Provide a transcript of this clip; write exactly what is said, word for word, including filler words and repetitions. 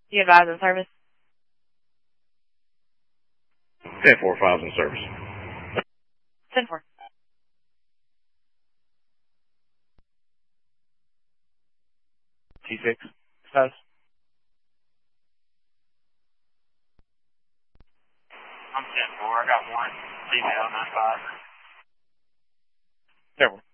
You advise on service? ten four, files in service. ten four. T six, status? I'm ten four. I got one female, nine five. ten four.